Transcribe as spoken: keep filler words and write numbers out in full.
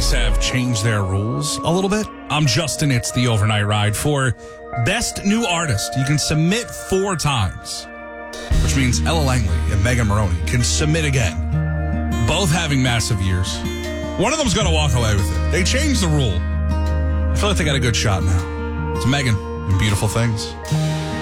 Voice have changed their rules a little bit. I'm Justin. It's the Overnight Ride for Best New Artist. You can submit four times, which means Ella Langley and Megan Maroney can submit again. Both having massive years. One of them's going to walk away with it. They changed the rule. I feel like they got a good shot now. It's Megan and Beautiful Things.